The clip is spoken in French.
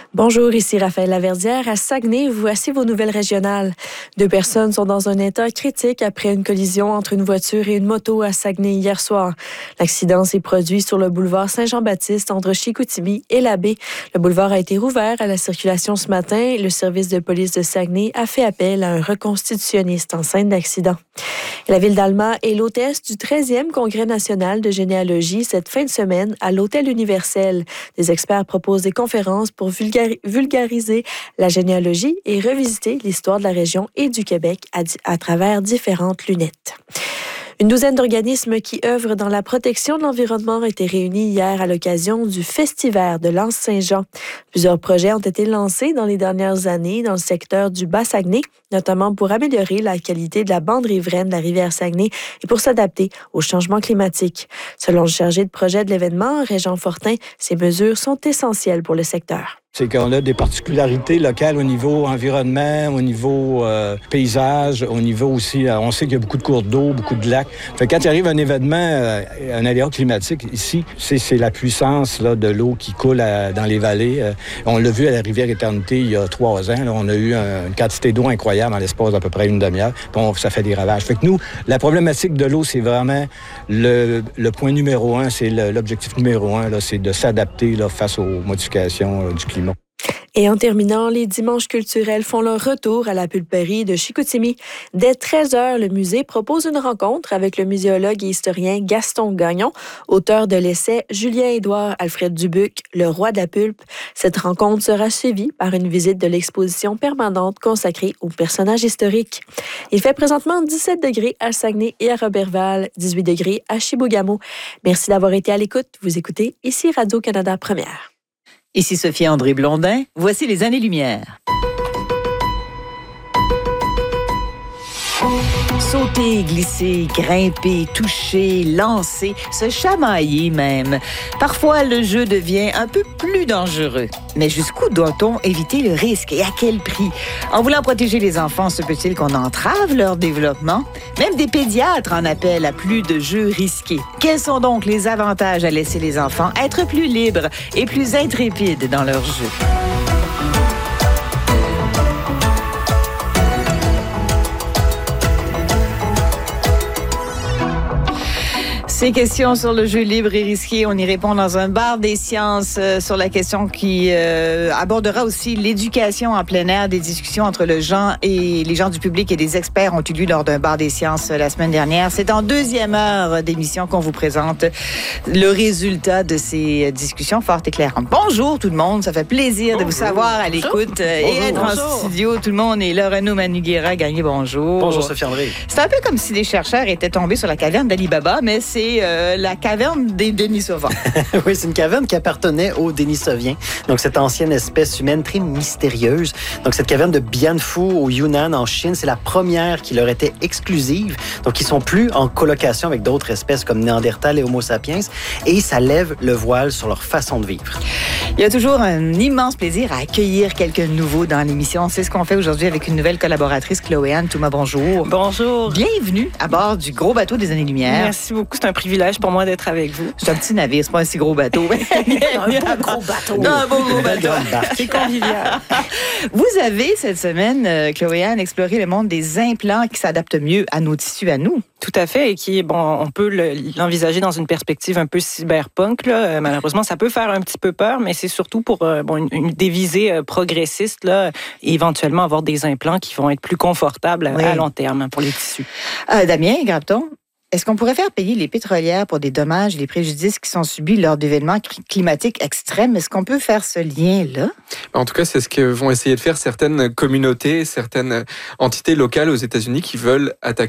Bonjour, ici Raphaël Laverdière à Saguenay. Voici vos nouvelles régionales. 2 personnes sont dans un état critique après une collision entre une voiture et une moto à Saguenay hier soir. L'accident s'est produit sur le boulevard Saint-Jean-Baptiste entre Chicoutimi et la baie. Le boulevard a été rouvert à la circulation ce matin. Le service de police de Saguenay a fait appel à un reconstitutionniste en scène d'accident. La ville d'Alma est l'hôtesse du 13e Congrès national de généalogie cette fin de semaine à l'Hôtel Universel. Des experts proposent des conférences pour vulgariser la généalogie et revisiter l'histoire de la région et du Québec à travers différentes lunettes. Une douzaine d'organismes qui œuvrent dans la protection de l'environnement ont été réunis hier à l'occasion du Festival de l'Anse-Saint-Jean. Plusieurs projets ont été lancés dans les dernières années dans le secteur du Bas-Saguenay, notamment pour améliorer la qualité de la bande riveraine de la rivière Saguenay et pour s'adapter au changement climatique. Selon le chargé de projet de l'événement, Régent Fortin, ces mesures sont essentielles pour le secteur. C'est qu'on a des particularités locales au niveau environnement, au niveau paysage, au niveau aussi, on sait qu'il y a beaucoup de cours d'eau, beaucoup de lacs. Fait que quand il arrive un événement, un aléa climatique, ici, c'est la puissance là, de l'eau qui coule dans les vallées. On l'a vu à la rivière Éternité il y a 3 ans. Là, on a eu une quantité d'eau incroyable en l'espace d'à peu près une demi-heure. Bon, ça fait des ravages. Fait que nous, la problématique de l'eau, c'est vraiment le point numéro 1, c'est l'objectif numéro 1, là, c'est de s'adapter là, face aux modifications du climat. Et en terminant, les dimanches culturels font leur retour à la pulperie de Chicoutimi. Dès 13h, le musée propose une rencontre avec le muséologue et historien Gaston Gagnon, auteur de l'essai Julien-Édouard Alfred Dubuc, Le roi de la pulpe. Cette rencontre sera suivie par une visite de l'exposition permanente consacrée aux personnages historiques. Il fait présentement 17 degrés à Saguenay et à Roberval, 18 degrés à Chibougamau. Merci d'avoir été à l'écoute. Vous écoutez ici Radio-Canada Première. Ici Sophie-André Blondin, voici les années-lumière. Sauter, glisser, grimper, toucher, lancer, se chamailler même. Parfois, le jeu devient un peu plus dangereux. Mais jusqu'où doit-on éviter le risque et à quel prix? En voulant protéger les enfants, se peut-il qu'on entrave leur développement? Même des pédiatres en appellent à plus de jeux risqués. Quels sont donc les avantages à laisser les enfants être plus libres et plus intrépides dans leurs jeux? Ces questions sur le jeu libre et risqué, on y répond dans un bar des sciences sur la question qui abordera aussi l'éducation en plein air. Des discussions entre les gens du public et des experts ont eu lieu lors d'un bar des sciences la semaine dernière. C'est en deuxième heure d'émission qu'on vous présente le résultat de ces discussions fort éclairantes. Bonjour tout le monde, ça fait plaisir de vous savoir à l'écoute et être en studio. Tout le monde est là. Renaud Manouguera, Gagné, bonjour. Bonjour Sophie-André. C'est un peu comme si des chercheurs étaient tombés sur la caverne d'Ali Baba, mais c'est la caverne des Denisovans. Oui, c'est une caverne qui appartenait aux Denisoviens. Donc, cette ancienne espèce humaine très mystérieuse. Donc, cette caverne de Bianfu au Yunnan, en Chine, c'est la première qui leur était exclusive. Donc, ils sont plus en colocation avec d'autres espèces comme Néandertal et Homo sapiens. Et ça lève le voile sur leur façon de vivre. Il y a toujours un immense plaisir à accueillir quelqu'un de nouveau dans l'émission. C'est ce qu'on fait aujourd'hui avec une nouvelle collaboratrice, Chloé-Anne Touma. Bonjour. Bonjour. Bienvenue à bord du gros bateau des Années-Lumière. Merci beaucoup. C'est un privilège pour moi d'être avec vous. C'est un petit navire, c'est pas un si gros bateau. un gros bateau. Non, un beau gros bateau. C'est convivial. Vous avez, cette semaine, Chloé-Anne, exploré le monde des implants qui s'adaptent mieux à nos tissus, à nous. Tout à fait, et qui, on peut l'envisager dans une perspective un peu cyberpunk. Là. Malheureusement, ça peut faire un petit peu peur, mais c'est surtout pour des visées progressistes, là, et éventuellement avoir des implants qui vont être plus confortables à long terme pour les tissus. Damien Grapton, est-ce qu'on pourrait faire payer les pétrolières pour des dommages et les préjudices qui sont subis lors d'événements climatiques extrêmes? Est-ce qu'on peut faire ce lien-là? En tout cas, c'est ce que vont essayer de faire certaines communautés, certaines entités locales aux États-Unis qui veulent attaquer